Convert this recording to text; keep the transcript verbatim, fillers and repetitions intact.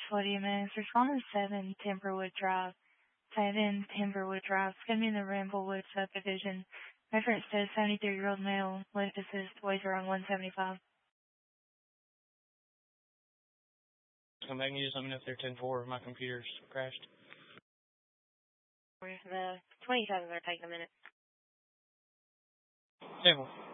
Nashville D M S. Responding seven Timberwood Drive. seven Timberwood Drive. It's going to be in the Ramblewood subdivision. Reference to a seventy-three-year-old male. Lift assist. Weighs around one seventy-five. Come back and use let me know if they're ten four. My computer's crashed. The twenty-sevens are taking a minute. ten four.